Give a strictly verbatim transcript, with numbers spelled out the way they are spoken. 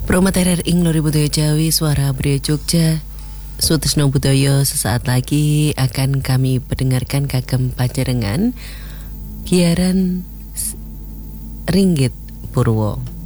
Promaterer ing Lori Budaya Jawi, Suara Budaya Jogja, Sutrisno Budaya. Sesaat lagi akan kami pendengarkan kagem panjenengan Giaran Ringgit Purwo.